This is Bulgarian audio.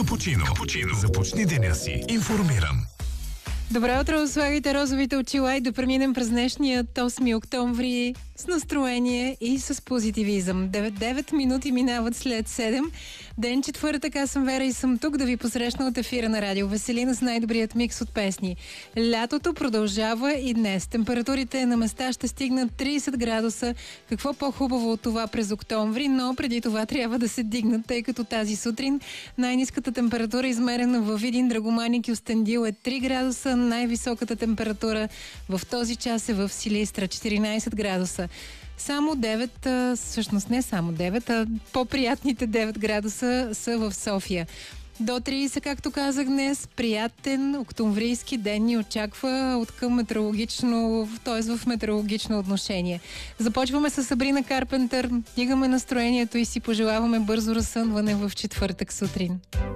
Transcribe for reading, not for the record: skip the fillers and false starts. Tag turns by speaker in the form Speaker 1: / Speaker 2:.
Speaker 1: Капучино. Започни деня си информиран.
Speaker 2: Добро утро, слагайте розовите очила и да преминем през днешния 8 октомври с настроение и с позитивизъм. 9 минути минават след 7. Ден четвъртък, аз съм Вера и съм тук да ви посрещна от ефира на Радио Веселина с най-добрият микс от песни. Лятото продължава и днес. Температурите на места ще стигнат 30 градуса. Какво по-хубаво от това през октомври, но преди това трябва да се дигнат, тъй като тази сутрин най-ниската температура, измерена във Видин, Драгоман и Кюстендил, е 3 градуса. Най-високата температура в този час е в Силистра, 14 градуса. Само 9, всъщност не само 9, а по-приятните 9 градуса са в София. До 30, както казах днес, приятен октомврийски ден ни очаква от към метеорологично, т.е. в метеорологично отношение. Започваме с Сабрина Карпентър, дигаме настроението и си пожелаваме бързо разсънване в четвъртък сутрин.